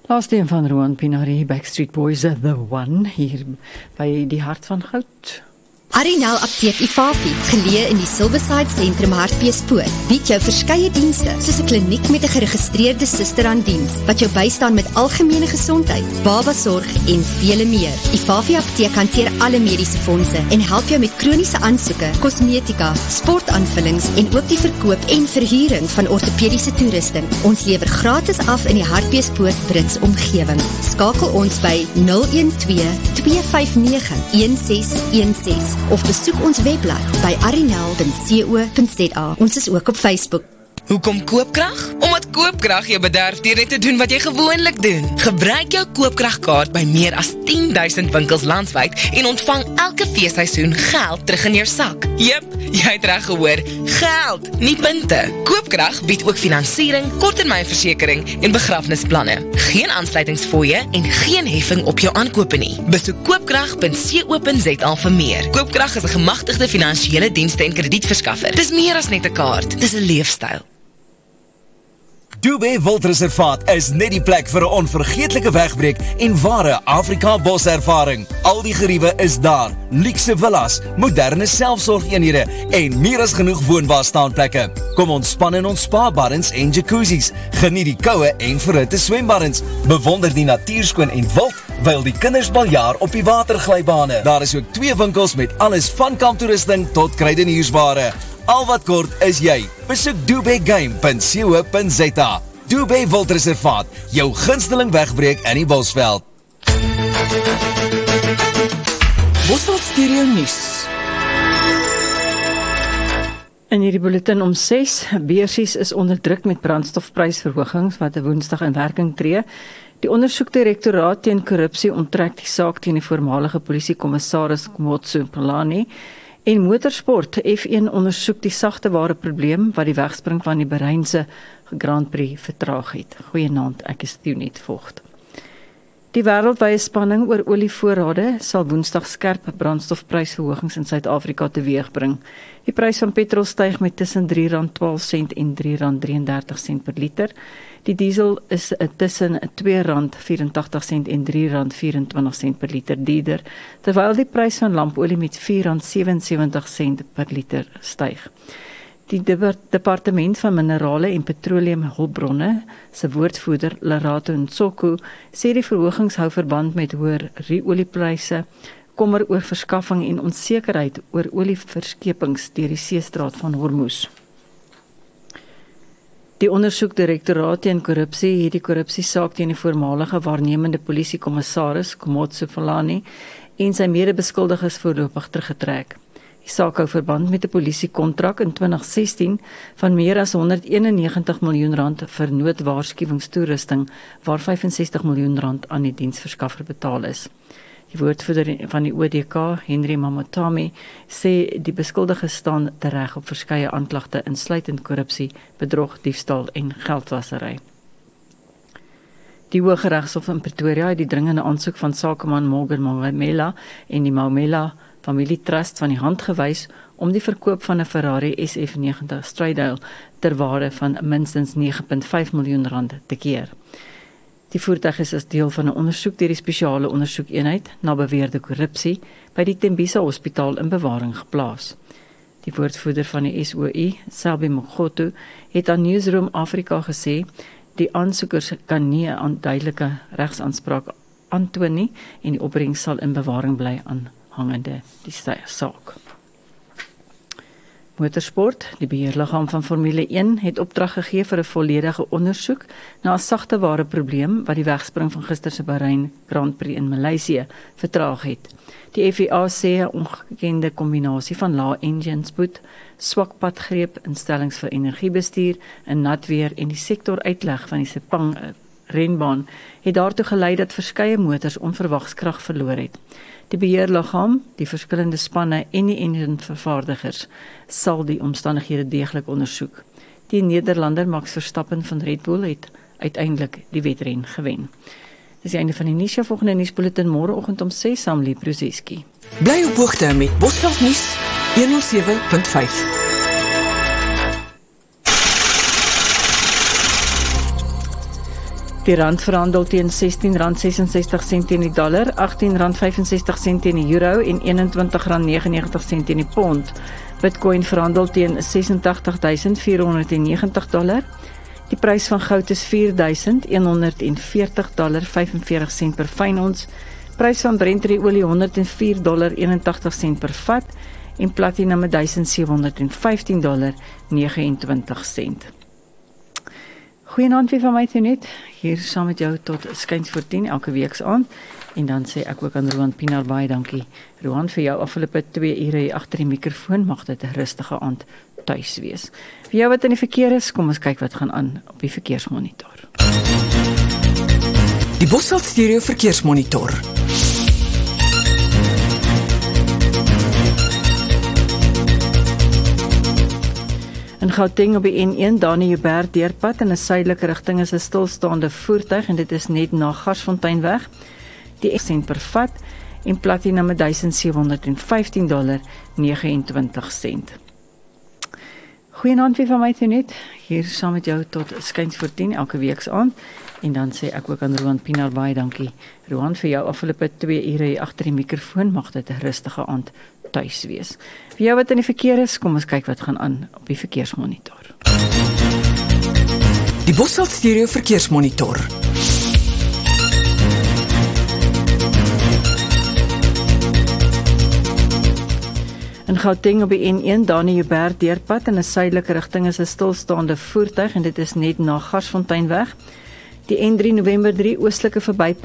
Laaste een van Roan Pinari, Backstreet Boys, The One, hier by die Hart van Goud. Arinel Apteek Ifafi, geleë in die Silverside Sentrum Hartbeespoort, bied jou verskeie dienste, soos 'n kliniek met 'n geregistreerde suster aan diens, wat jou bystaan met algemene gesondheid, babasorg en vele meer. Ifafi Apteek hanteer alle mediese fondse en help jou met kroniese aansoeke, kosmetika, sportaanvullings en ook die verkoop en verhuuring van ortopediese toerusting. Ons lewer gratis af in die Hartbeespoort Brits omgewing. Skakel ons by 012-259-1616 of besoek ons webblad by arinel.co.za. Ons is ook op Facebook. Hoekom koopkrag? Omdat koopkrag jou bederf deur net te doen wat jy gewoonlik doen. Gebruik jou koopkragkaart by meer as 10,000 winkels landwyd en ontvang elke feesseisoen geld terug in jou sak. Jep, jy het reg gehoor, geld, nie punte. Koopkrag bied ook finansiering, korttermynversekering en begrafnisplanne. Geen aansluitingsfooie en geen heffing op jou aankope nie. Besoek koopkrag.co.za vir meer. Koopkrag is 'n gemagtigde finansiële dienste en kredietverskaffer. Dis meer as net 'n kaart, dis 'n leefstyl. Dubé Wildreservaat is net die plek vir 'n onvergeetlike wegbreek en ware Afrika boservaring. Al die geriewe is daar, luukse villas, moderne selfsorgeenhede en meer as genoeg woonbaar staanplekke. Kom ontspan in ons spa-baddens en jacuzzis, geniet die koue en verhitte swembaddens, bewonder die natuurskoon en wild, wyl die kinders baljaar op die waterglybane. Daar is ook 2 winkels met alles van kamptoerusting tot kruideniersware. Al wat kort is jy. Besoek dubégame.co.za. Dubé Wildreservaat, jou gunsteling wegbreek in die Bosveld. Bosveld Stereo Nuus. In hierdie bulletin om 6, beursies is onder druk met brandstofprysverhogings wat Woensdag in werking tree. Die ondersoekdirektoraat teen korrupsie onttrek die saak teen die voormalige polisiekommissaris Komotso Polani. En motorsport, F1 ondersoek die sagte ware probleem wat die wegspring van die Bahreinse Grand Prix vertraag het. Goeienaand, ek is Theunet Vogt. Die wêreldwye spanning oor olievoorrade sal Woensdag skerp brandstofprysverhogings in Suid-Afrika teweegbring. Die prys van petrol styg met tussen R3.12 en R3.33 per liter. Die diesel is tussen R2.84 en R3.24 per liter duurder, terwyl die prys van lampolie met R4.77 per liter styg. Die departement van minerale en petroleumhulpbronne se woordvoerder Lerato Ntsoko sê die verhogings hou verband met hoër oliepryse, kommer oor verskaffing en onsekerheid oor olieverskepings deur die seestraat van Hormuz. Die ondersoekdirektoraat teen korrupsie het die korrupsiesaak teen die voormalige waarnemende polisiekommissaris Komotso Polani en sy medebeskuldiges voorlopig teruggetrek. Die saak hou verband met 'n polisiekontrak in 2016 van meer as R191 miljoen vir noodwaarskuwingstoerusting, waar R65 miljoen aan die diensverskaffer betaal is. Die woordvoerder van die ODK, Henry Mamotami, sê die beskuldiges staan tereg op verskeie aanklagte insluitend korrupsie, bedrog, diefstal en geldwasery. Die Hooggeregshof in Pretoria het die dringende aansoek van sakeman Morgan Maumela en die Maumela Familietrust van die hand gewys om die verkoop van 'n Ferrari SF90 Stradale ter waarde van minstens R9.5 miljoen te keer. Die voertuig is as deel van 'n ondersoek deur die spesiale ondersoekeenheid na beweerde korrupsie by die Tembisa Hospitaal in bewaring geplaas. Die woordvoerder van die SOI, Selby Mogoto, het aan Newsroom Afrika gesê die aansoekers kan nie 'n duidelike regsaanspraak aantoon nie en die opbrengs sal in bewaring bly aanhangende die saak. Motorsport, die beheerliggaam van Formule 1 het opdrag gegee vir 'n volledige ondersoek na 'n sagte ware probleem wat die wegspring van gister se Bahrein Grand Prix in Maleisië vertraag het. Die FIA sê 'n ongekende kombinasie van lae engine spoed, swak padgreep, instellings vir energiebestuur, 'n nat weer en die sektoruitleg van die Sepang renbaan het daartoe gelei dat verskeie motors onverwags krag verloor het. Die beheerliggaam, die verskillende spanne en die enginevervaardigers sal die omstandighede deeglik ondersoek. Die Nederlander Max Verstappen van Red Bull het uiteindelik die wedren gewen. Dis die einde van die nuus. Volgende nuusbulletin môreoggend om 6 saam Lee Bruzeski. Bly op hoogte met Bosveld Nuus 107.5. Die rand verhandel teen R16.66 teen die dollar, R18.65 teen die euro en R21.99 teen die pond. Bitcoin verhandel teen $86.490. Die prys van goud is $4.140.45 per fyn ons. Prys van Brent olie $104.81 per vat en platinum $1.715.29. Goeienaand weer van my Tonet, hier saam met jou tot skuins voor 10 elke weeks aand. En dan sê ek ook aan Roan Pinaar baie dankie. Roan, vir jou afgelope 2 ure agter die mikrofoon, mag dit 'n rustige aand tuis wees. Vir jou wat in die verkeer is, kom ons kyk wat gaan aan op die verkeersmonitor. Die Bosveld Stereo Verkeersmonitor. In Gauteng op die N1 Dani Joubert deurpad in 'n suidelike rigting is 'n stilstaande voertuig en dit is net na Garsfonteinweg. Die sent per vat en platinum $1.715.29. Goeienaand weer van my Tonet, hier saam met jou tot skuins voor 10 elke weeks aand. En dan sê ek ook aan Roan Pinaar baie dankie. Roan, vir jou afgelope 2 ure agter die mikrofoon, mag dit 'n rustige aand tuis wees. Vir jou wat in die verkeer is, kom ons kyk wat gaan aan op die verkeersmonitor. Die Bosveld Stereo Verkeersmonitor. In Gauteng op die N1 Dani Joubert deurpad in 'n suidelike rigting is 'n stilstaande voertuig en dit is net na Garsfonteinweg. Die N3 November 3 oostelike verbypad